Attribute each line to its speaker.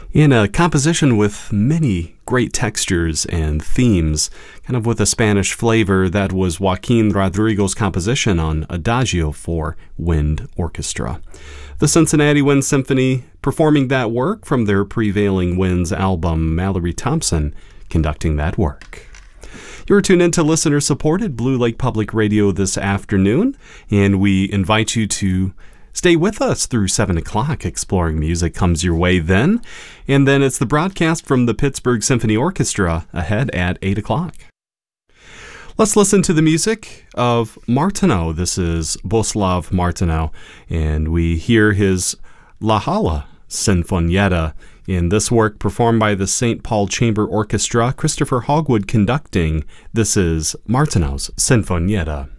Speaker 1: In a composition with many great textures and themes, kind of with a Spanish flavor, that was Joaquin Rodrigo's composition on Adagio for Wind Orchestra. The Cincinnati Wind Symphony performing that work from their Prevailing Winds album, Mallory Thompson conducting that work. You're tuned in to listener-supported Blue Lake Public Radio this afternoon, and we invite you to stay with us through 7 o'clock. Exploring Music comes your way then, and then it's the broadcast from the Pittsburgh Symphony Orchestra ahead at 8 o'clock. Let's listen to the music of Martineau. This is Boslav Martineau, and we hear his La Hala Sinfonietta in this work performed by the St. Paul Chamber Orchestra, Christopher Hogwood conducting. This is Martineau's Sinfonietta.